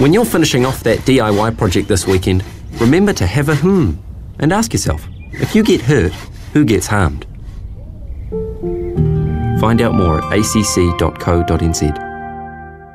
When you're finishing off that DIY project this weekend, remember to have a and ask yourself, if you get hurt, who gets harmed? Find out more at acc.co.nz.